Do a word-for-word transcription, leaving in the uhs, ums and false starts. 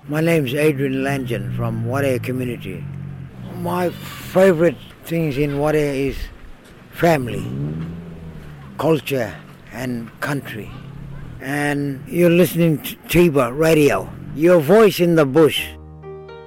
My name is Adrian Langen from Wadeye community. My favorite things in Wadeye is family, culture and country. And you're listening to Tiba Radio, your voice in the bush.